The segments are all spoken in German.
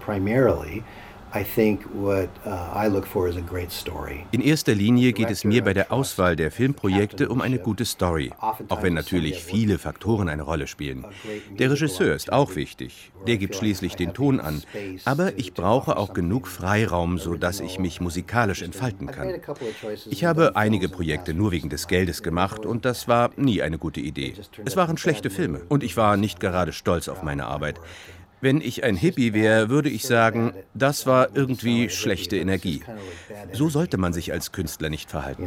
In erster Linie geht es mir bei der Auswahl der Filmprojekte um eine gute Story, auch wenn natürlich viele Faktoren eine Rolle spielen. Der Regisseur ist auch wichtig, der gibt schließlich den Ton an, aber ich brauche auch genug Freiraum, sodass ich mich musikalisch entfalten kann. Ich habe einige Projekte nur wegen des Geldes gemacht und das war nie eine gute Idee. Es waren schlechte Filme und ich war nicht gerade stolz auf meine Arbeit. Wenn ich ein Hippie wäre, würde ich sagen, das war irgendwie schlechte Energie. So sollte man sich als Künstler nicht verhalten.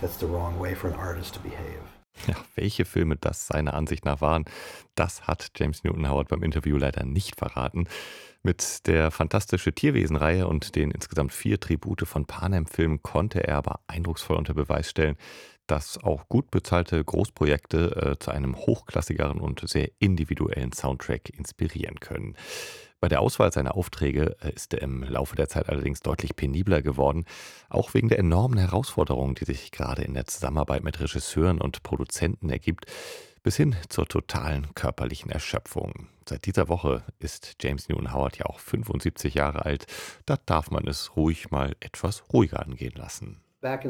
Ja, welche Filme das seiner Ansicht nach waren, das hat James Newton Howard beim Interview leider nicht verraten. Mit der Fantastische Tierwesen-Reihe und den insgesamt 4 Tribute von Panem-Filmen konnte er aber eindrucksvoll unter Beweis stellen, dass auch gut bezahlte Großprojekte zu einem hochklassigeren und sehr individuellen Soundtrack inspirieren können. Bei der Auswahl seiner Aufträge ist er im Laufe der Zeit allerdings deutlich penibler geworden, auch wegen der enormen Herausforderungen, die sich gerade in der Zusammenarbeit mit Regisseuren und Produzenten ergibt, bis hin zur totalen körperlichen Erschöpfung. Seit dieser Woche ist James Newton Howard ja auch 75 Jahre alt. Da darf man es ruhig mal etwas ruhiger angehen lassen.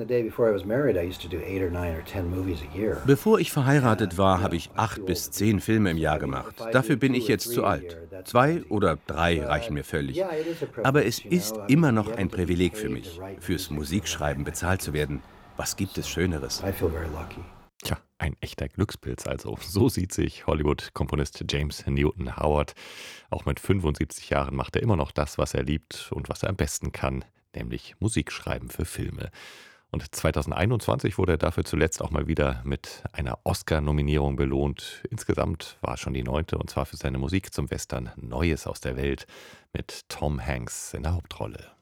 Bevor ich verheiratet war, habe ich 8 bis 10 Filme im Jahr gemacht. Dafür bin ich jetzt zu alt. 2 oder 3 reichen mir völlig. Aber es ist immer noch ein Privileg für mich, fürs Musikschreiben bezahlt zu werden. Was gibt es Schöneres? Tja, ein echter Glückspilz also. So sieht sich Hollywood-Komponist James Newton Howard. Auch mit 75 Jahren macht er immer noch das, was er liebt und was er am besten kann, nämlich Musik schreiben für Filme. Und 2021 wurde er dafür zuletzt auch mal wieder mit einer Oscar-Nominierung belohnt. Insgesamt war es schon die 9. und zwar für seine Musik zum Western Neues aus der Welt mit Tom Hanks in der Hauptrolle.